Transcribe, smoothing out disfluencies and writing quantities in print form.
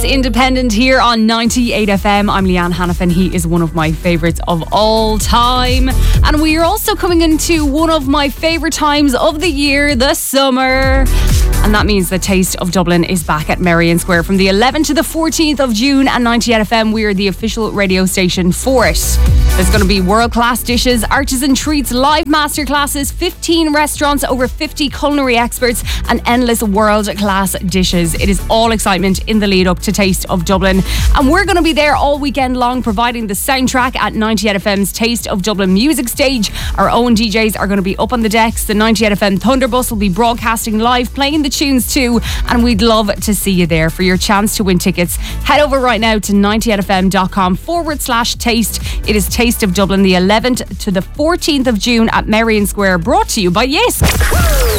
Independent here on 98 FM. I'm Leanne Hannafin. He is one of my favourites of all time. And we are also coming into one of my favourite times of the year, the summer. And that means the Taste of Dublin is back at Merrion Square from the 11th to the 14th of June. And 98 FM, we are the official radio station for it. There's going to be world-class dishes, artisan treats, live masterclasses, 15 restaurants, over 50 culinary experts, and endless world-class dishes. It is all excitement in the lead-up to Taste of Dublin. And we're going to be there all weekend long, providing the soundtrack at 98 FM's Taste of Dublin music stage. Our own DJs are going to be up on the decks. The 98 FM Thunderbus will be broadcasting live, playing the tunes too, and we'd love to see you there. For your chance to win tickets, head over right now to 98fm.com/taste. It is Taste of Dublin, the 11th to the 14th of June at Merrion Square, brought to you by Yes.